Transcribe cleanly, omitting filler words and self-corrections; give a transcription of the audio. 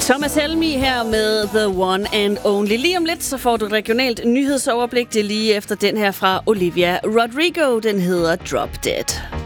Thomas Helmi her med The One and Only. Lige om lidt, så får du et regionalt nyhedsoverblik. Det er lige efter den her fra Olivia Rodrigo. Den hedder Drop Dead.